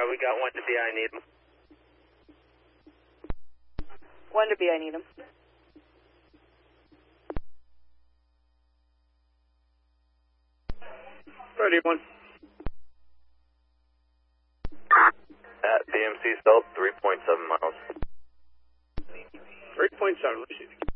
We got 1 to B, I need him. 1 to B, I need him. Ready, 1. At BMC Stealth, 3.7 miles. 3.7, receiving.